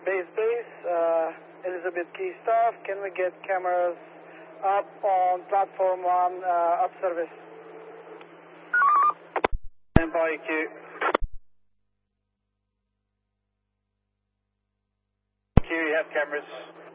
Base, Elizabeth Key staff, can we get cameras up on platform 1, up service? Empire Q. Q, you have cameras.